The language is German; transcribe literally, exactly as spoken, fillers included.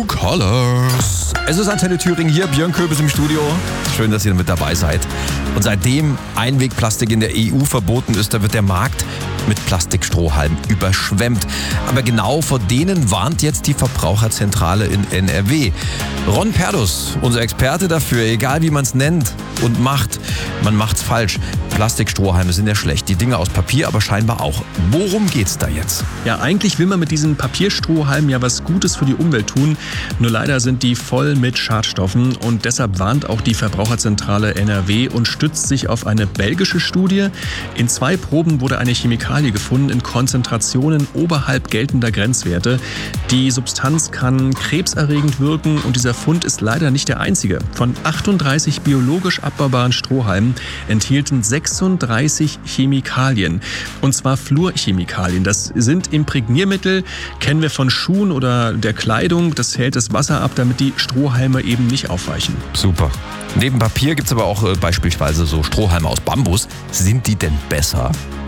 True Colors. Es ist Antenne Thüringen hier, Björn Köbis im Studio. Schön, dass ihr mit dabei seid. Und seitdem Einwegplastik in der E U verboten ist, da wird der Markt mit Plastikstrohhalmen überschwemmt. Aber genau vor denen warnt jetzt die Verbraucherzentrale in N R W. Ron Perdus, unser Experte dafür, egal wie man es nennt und macht, man macht's falsch. Plastikstrohhalme sind ja schlecht, die Dinge aus Papier aber scheinbar auch. Worum geht's da jetzt? Ja, eigentlich will man mit diesen Papierstrohhalmen ja was Gutes für die Umwelt tun. Nur leider sind die voll mit Schadstoffen und deshalb warnt auch die Verbraucherzentrale N R W und stützt sich auf eine belgische Studie. In zwei Proben wurde eine Chemikalie gefunden in Konzentrationen oberhalb geltender Grenzwerte. Die Substanz kann krebserregend wirken und dieser Fund ist leider nicht der einzige. Von achtunddreißig biologisch abbaubaren Strohhalmen enthielten sechsunddreißig Chemikalien. Und zwar Fluorchemikalien. Das sind Imprägniermittel, kennen wir von Schuhen oder der Kleidung. Das hält das Wasser ab, damit die Strohhalme eben nicht aufweichen. Super. Neben Papier gibt es aber auch äh, beispielsweise so Strohhalme aus Bambus. Sind die denn besser?